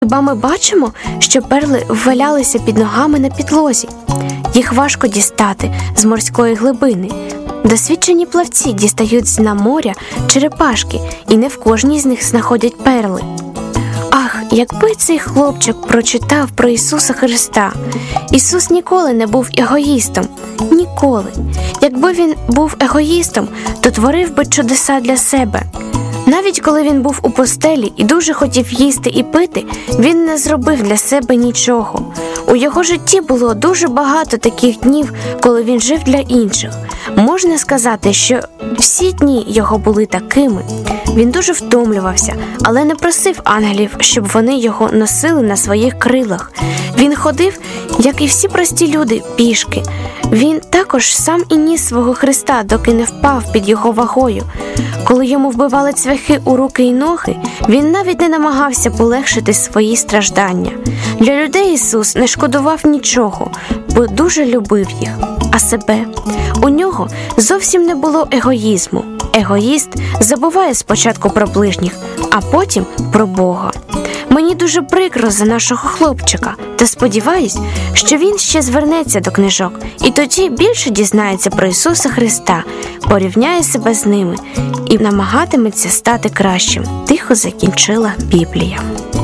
Хіба ми бачимо, що перли валялися під ногами на підлозі? Їх важко дістати з морської глибини. Досвідчені плавці дістають з дна моря черепашки, і не в кожній з них знаходять перли. Ах, якби цей хлопчик прочитав про Ісуса Христа! Ісус ніколи не був егоїстом. Ніколи. Якби він був егоїстом, то творив би чудеса для себе. Навіть коли він був у постелі і дуже хотів їсти і пити, він не зробив для себе нічого. У його житті було дуже багато таких днів, коли він жив для інших. Можна сказати, що всі дні його були такими. Він дуже втомлювався, але не просив ангелів, щоб вони його носили на своїх крилах. Він ходив, як і всі прості люди, пішки. Він також сам і ніс свого Христа, доки не впав під його вагою. Коли йому вбивали цвяхи у руки й ноги, він навіть не намагався полегшити свої страждання. Для людей Ісус не шкодував нічого, бо дуже любив їх. А себе? У нього зовсім не було егоїзму. Егоїст забуває спочатку про ближніх, а потім про Бога. Мені дуже прикро за нашого хлопчика, та сподіваюсь, що він ще звернеться до книжок і тоді більше дізнається про Ісуса Христа, порівняє себе з ними і намагатиметься стати кращим. Тихо закінчила Біблія.